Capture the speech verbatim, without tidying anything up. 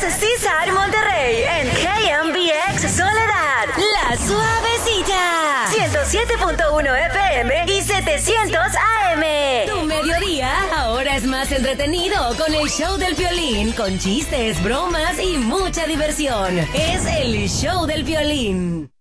es Seaside Monterrey en K M B X Soledad. La Suavecita. ciento siete punto uno F M y setecientos A M. Tu mediodía ahora es más entretenido con el show del Piolín, con chistes, bromas y mucha diversión. Es el show del Piolín.